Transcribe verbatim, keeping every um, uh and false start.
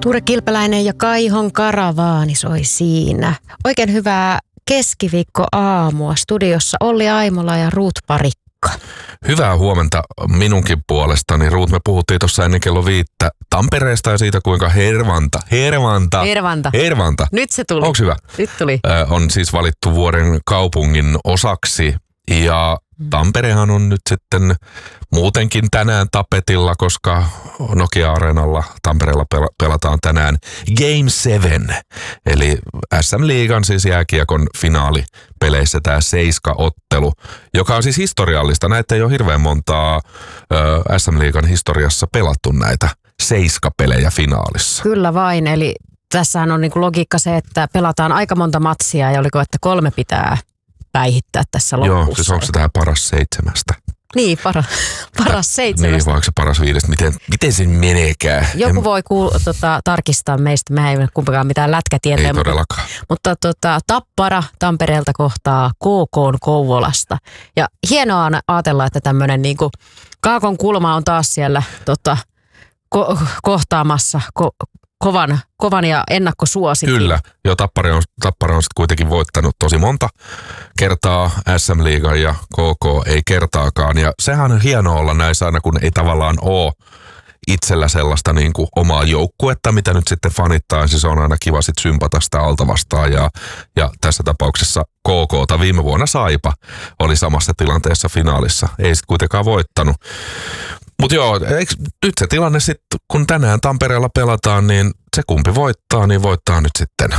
Tuure Kilpeläinen ja Kaihon karavaani soi siinä. Oikein hyvää keskiviikkoaamua. Studiossa Olli Aimola ja Ruut Parikka. Hyvää huomenta minunkin puolestani. Ruut, me puhuttiin tuossa ennen kello viittä Tampereesta ja siitä, kuinka Hervanta, Hervanta, Hervanta. Hervanta. Nyt se tuli. Onko hyvä? Nyt tuli. Ö, on siis valittu vuoden kaupungin osaksi ja Tamperehan on nyt sitten muutenkin tänään tapetilla, koska Nokia-areenalla Tampereella pelataan tänään Game seven, eli S M-liigan siis jääkiekon finaalipeleissä tämä seiska-ottelu, joka on siis historiallista. Näitä ei ole hirveän montaa ö, S M-liigan historiassa pelattu näitä seiskapelejä finaalissa. Kyllä vain, eli tässähän on niinku logiikka se, että pelataan aika monta matsia ja oliko, että kolme pitää päihittää tässä lopussa. Joo, siis onko se tämä paras seitsemästä? Niin, para, paras seitsemästä. Niin, vai onko se paras viidestä? Miten, miten se meneekään? Joku en... voi kuul, tota, tarkistaa meistä. Mehän ei ole kumpikaan mitään lätkätietoja. Ei todellakaan. Mutta, mutta tota, Tappara Tampereelta kohtaa K K:n Kouvolasta. Ja hienoa on ajatella, että tämmöinen niinku Kaakon kulma on taas siellä tota, ko, kohtaamassa ko, kovan, kovan ja ennakkosuosikin. Kyllä. Joo, Tappara on, Tappara on sitten kuitenkin voittanut tosi monta kertaa S M-liigan ja K K ei kertaakaan. Ja sehän on hienoa olla näissä aina, kun ei tavallaan ole itsellä sellaista niin kuin omaa joukkuetta, mitä nyt sitten fanittaa. Siis on aina kiva sitten sympata sitä alta vastaan. Ja, ja tässä tapauksessa K K:ta viime vuonna Saipa oli samassa tilanteessa finaalissa. Ei sitten kuitenkaan voittanut. Mutta joo, eikö, nyt se tilanne sitten, kun tänään Tampereella pelataan, niin se kumpi voittaa, niin voittaa nyt sitten